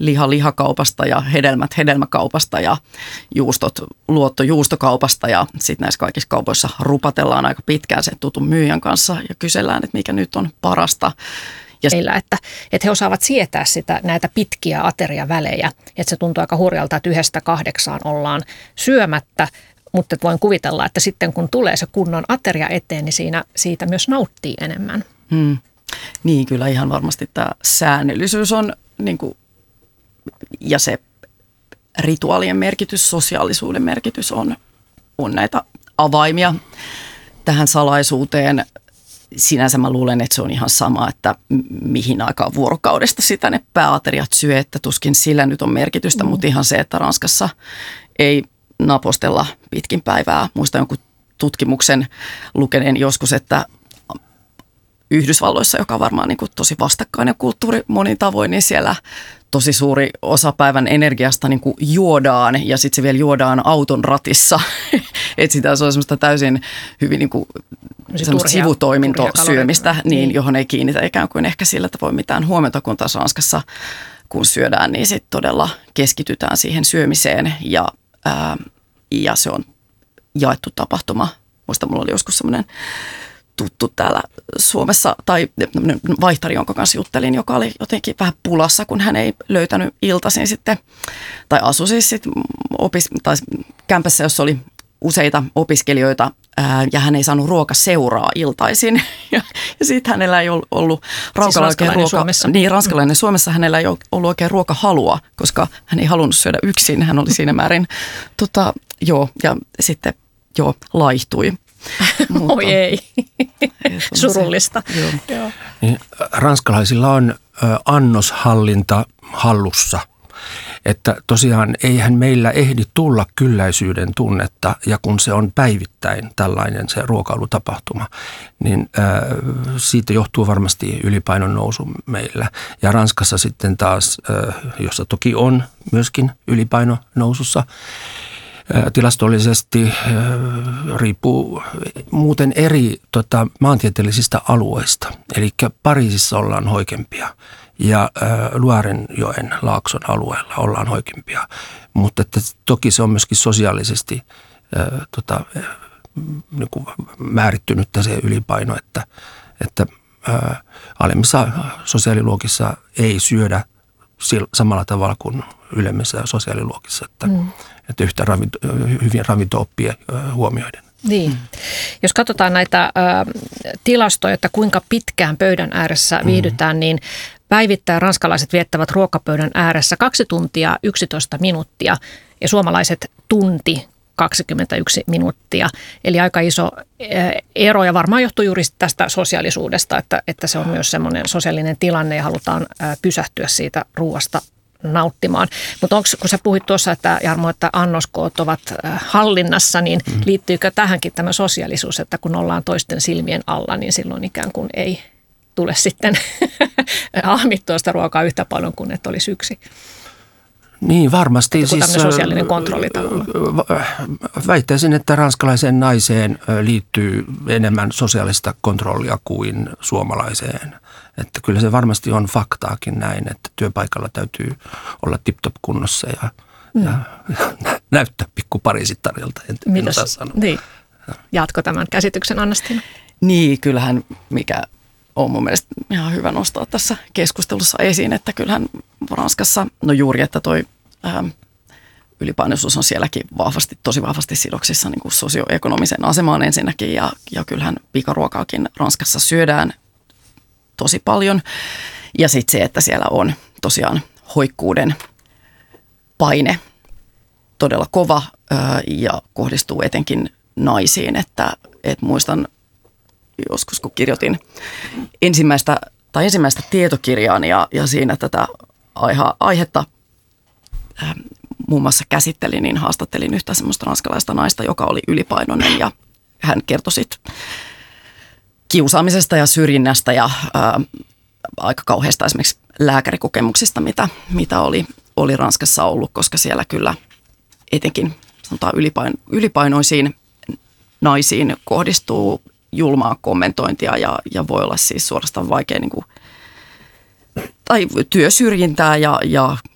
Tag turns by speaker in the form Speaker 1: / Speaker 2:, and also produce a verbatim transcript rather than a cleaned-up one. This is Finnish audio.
Speaker 1: liha lihakaupasta ja hedelmät hedelmäkaupasta ja juustot luotto juustokaupasta. Ja sitten näissä kaikissa kaupoissa rupatellaan aika pitkään sen tutun myyjän kanssa ja kysellään, että mikä nyt on parasta.
Speaker 2: Ja meillä, että, että he osaavat sietää sitä, näitä pitkiä ateriavälejä. Että se tuntuu aika hurjalta, että yhdestä kahdeksaan ollaan syömättä. Mutta voin kuvitella, että sitten kun tulee se kunnon ateria eteen, niin siinä, siitä myös nauttii enemmän.
Speaker 1: Hmm. Niin, kyllä ihan varmasti tämä säännöllisyys on niin kuin, ja se rituaalien merkitys, sosiaalisuuden merkitys on, on näitä avaimia tähän salaisuuteen. Sinänsä mä luulen, että se on ihan sama, että mihin aikaan vuorokaudesta sitä ne pääateriat syö, että tuskin sillä nyt on merkitystä, mm. mutta ihan se, että Ranskassa ei napostella pitkin päivää. Muistan jonkun tutkimuksen lukeneen joskus, että Yhdysvalloissa, joka on varmaan niin kuin tosi vastakkainen kulttuuri monin tavoin, niin siellä tosi suuri osa päivän energiasta niin kuin juodaan ja sitten se vielä juodaan auton ratissa. Että sitä se on semmoista täysin hyvin niin kuin semmoista sivutoimintosyömistä, niin, johon ei kiinnitä ikään kuin ehkä sillä tavoin mitään huomiota, kun taas Ranskassa kun syödään, niin sitten todella keskitytään siihen syömiseen ja, ää, ja se on jaettu tapahtuma. Muista mulla oli joskus semmoinen tuttu täällä Suomessa, tai vaihtari, jonka kanssa juttelin, joka oli jotenkin vähän pulassa, kun hän ei löytänyt iltaisin sitten, tai asui siis sitten opis, tai kämpässä, jossa oli useita opiskelijoita, ää, ja hän ei saanut ruokaseuraa iltaisin. Ja, ja sitten hänellä ei ollut raukalla siis oikein ruoka. Suomessa. Niin, ranskalainen mm. Suomessa hänellä ei ollut oikein ruokahalua, koska hän ei halunnut syödä yksin. Hän oli siinä määrin, tota, joo, ja sitten joo, laihtui.
Speaker 2: Mutta, oi ei, surullista.
Speaker 3: Joo. Joo. Niin, ranskalaisilla on ö, annoshallinta hallussa, että tosiaan eihän meillä ehdi tulla kylläisyyden tunnetta ja kun se on päivittäin tällainen se ruokailutapahtuma, niin ö, siitä johtuu varmasti ylipainon nousu meillä. Ja Ranskassa sitten taas, ö, jossa toki on myöskin ylipaino nousussa, tilastollisesti riippuu muuten eri tota, maantieteellisistä alueista. Eli Pariisissa ollaan hoikempia ja Luarenjoen laakson alueella ollaan hoikempia. Mutta että toki se on myöskin sosiaalisesti tota, niin kuin määrittynyttä se ylipaino, että, että ää, alemmissa sosiaaliluokissa ei syödä samalla tavalla kuin ylemmissä sosiaaliluokissa, että, mm. että yhtä ravinto, hyvin ravinto-oppia huomioiden.
Speaker 2: Niin. Jos katsotaan näitä ä, tilastoja, että kuinka pitkään pöydän ääressä viihdytään, mm. niin päivittäin ranskalaiset viettävät ruokapöydän ääressä kaksi tuntia yksitoista minuuttia ja suomalaiset tunti kaksikymmentäyksi minuuttia. Eli aika iso ero ja varmaan johtuu juuri tästä sosiaalisuudesta, että, että se on myös semmoinen sosiaalinen tilanne ja halutaan pysähtyä siitä ruoasta nauttimaan. Mutta onko, kun sä puhuit tuossa, että Jarmo, että annoskoot ovat hallinnassa, niin mm. liittyykö tähänkin tämä sosiaalisuus, että kun ollaan toisten silmien alla, niin silloin ikään kuin ei tule sitten ahmittua sitä ruokaa yhtä paljon kuin että olisi yksi?
Speaker 3: Niin, varmasti.
Speaker 2: Joku
Speaker 3: siis,
Speaker 2: sosiaalinen kontrolli tavallaan.
Speaker 3: Väittäisin, että ranskalaiseen naiseen liittyy enemmän sosiaalista kontrollia kuin suomalaiseen. Että kyllä se varmasti on faktaakin näin, että työpaikalla täytyy olla tip-top kunnossa ja, mm. ja, ja näyttää pikku parisittarilta. En osaa sanoa.
Speaker 2: Niin. Jatko tämän käsityksen, Anna-Stina?
Speaker 1: Niin, kyllähän mikä on mun mielestä ihan hyvä nostaa tässä keskustelussa esiin, että kyllähän Ranskassa, no juuri, että toi ää, ylipainoisuus on sielläkin vahvasti, tosi vahvasti sidoksissa niin kuin sosioekonomiseen asemaan ensinnäkin ja, ja kyllähän pikaruokaakin Ranskassa syödään tosi paljon ja sitten se, että siellä on tosiaan hoikkuuden paine todella kova ää, ja kohdistuu etenkin naisiin, että et muistan joskus, kun kirjoitin ensimmäistä, tai ensimmäistä tietokirjaani ja, ja siinä tätä aihe, aihetta äh, muun muassa käsittelin, niin haastattelin yhtä semmoista ranskalaista naista, joka oli ylipainoinen ja hän kertoi sit kiusaamisesta ja syrjinnästä ja äh, aika kauheasta esimerkiksi lääkärikokemuksista, mitä, mitä oli, oli Ranskassa ollut, koska siellä kyllä etenkin sanotaan ylipaino, ylipainoisiin naisiin kohdistuu julmaa kommentointia ja, ja voi olla siis suorastaan vaikea niin kuin, tai työsyrjintää ja, ja